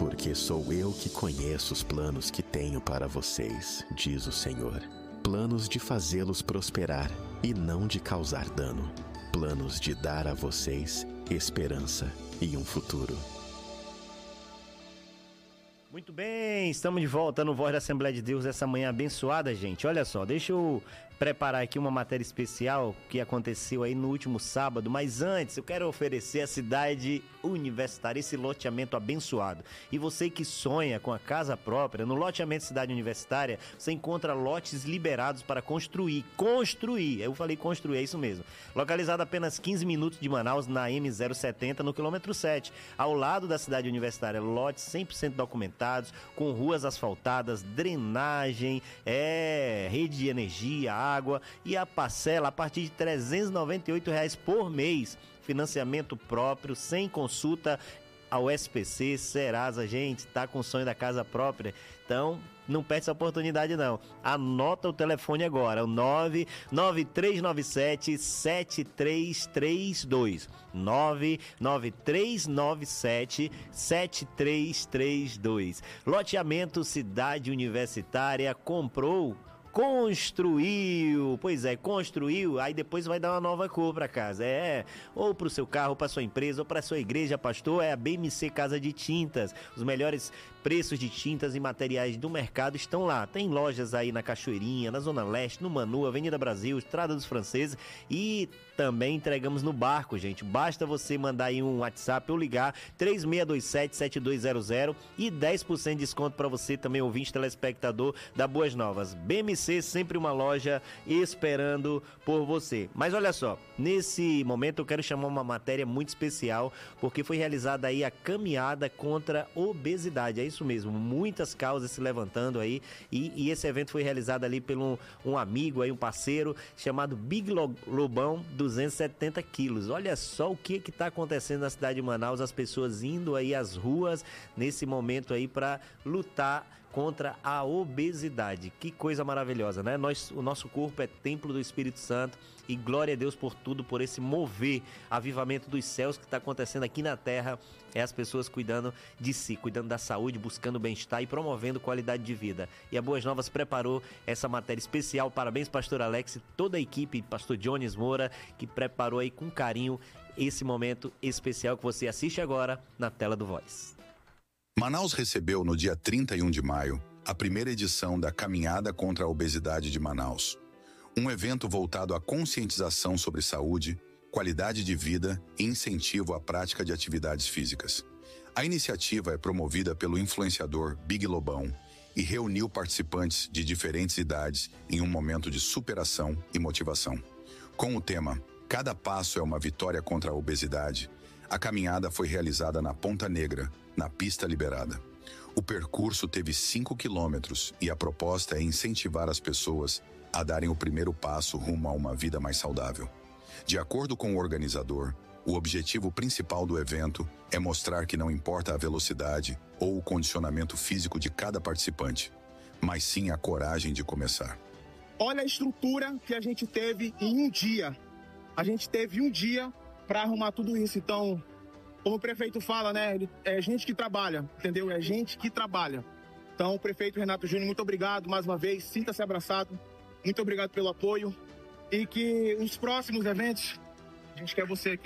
Porque sou eu que conheço os planos que tenho para vocês, diz o Senhor. Planos de fazê-los prosperar e não de causar dano. Planos de dar a vocês esperança e um futuro. Muito bem, estamos de volta no Voz da Assembleia de Deus essa manhã abençoada, gente. Olha só, deixa eu preparar aqui uma matéria especial que aconteceu aí no último sábado, mas antes eu quero oferecer a cidade universitária, esse loteamento abençoado. E você que sonha com a casa própria, no loteamento Cidade Universitária, você encontra lotes liberados para construir, eu falei construir, é isso mesmo. Localizado a apenas 15 minutos de Manaus, na M070, no quilômetro 7, ao lado da Cidade Universitária, lotes 100% documentados, com ruas asfaltadas, drenagem, rede de energia, água, e a parcela a partir de R$ 398 por mês. Financiamento próprio, sem consulta ao SPC, Serasa. Gente, tá com o sonho da casa própria? Então, não perde essa oportunidade não. Anota o telefone agora, o 99397-7332. 99397-7332. Loteamento Cidade Universitária, comprou, construiu, construiu, aí depois vai dar uma nova cor para casa, ou para o seu carro, para sua empresa, ou para sua igreja, pastor, é a BMC Casa de Tintas. Os melhores preços de tintas e materiais do mercado estão lá. Tem lojas aí na Cachoeirinha, na Zona Leste, no Manu, Avenida Brasil, Estrada dos Franceses, e também entregamos no Barco, gente. Basta você mandar aí um WhatsApp ou ligar 3627-7200 e 10% de desconto para você também, ouvinte telespectador da Boas Novas. BMC, sempre uma loja esperando por você. Mas olha só, nesse momento eu quero chamar uma matéria muito especial, porque foi realizada aí a caminhada contra a obesidade. É isso mesmo, muitas causas se levantando aí, e esse evento foi realizado ali por um amigo aí, um parceiro chamado Big Lobão, 270 quilos. Olha só o que está acontecendo na cidade de Manaus, as pessoas indo aí às ruas nesse momento aí para lutar contra a obesidade. Que coisa maravilhosa, né? O nosso corpo é templo do Espírito Santo, e glória a Deus por tudo, por esse mover, avivamento dos céus que está acontecendo aqui na terra. É as pessoas cuidando de si, cuidando da saúde, buscando bem-estar e promovendo qualidade de vida. E a Boas Novas preparou essa matéria especial. Parabéns, pastor Alex e toda a equipe, pastor Jones Moura, que preparou aí com carinho esse momento especial que você assiste agora na tela do Voz. Manaus recebeu no dia 31 de maio a primeira edição da Caminhada contra a Obesidade de Manaus. Um evento voltado à conscientização sobre saúde, qualidade de vida e incentivo à prática de atividades físicas. A iniciativa é promovida pelo influenciador Big Lobão e reuniu participantes de diferentes idades em um momento de superação e motivação. Com o tema Cada Passo é uma Vitória contra a Obesidade, a caminhada foi realizada na Ponta Negra, na pista liberada. O percurso teve 5 quilômetros e a proposta é incentivar as pessoas a darem o primeiro passo rumo a uma vida mais saudável. De acordo com o organizador, o objetivo principal do evento é mostrar que não importa a velocidade ou o condicionamento físico de cada participante, mas sim a coragem de começar. Olha a estrutura que a gente teve em um dia. A gente teve um dia para arrumar tudo isso. Então, como o prefeito fala, né? É gente que trabalha, entendeu? É gente que trabalha. Então, o prefeito Renato Júnior, muito obrigado mais uma vez. Sinta-se abraçado. Muito obrigado pelo apoio. E que os próximos eventos, a gente quer você aqui.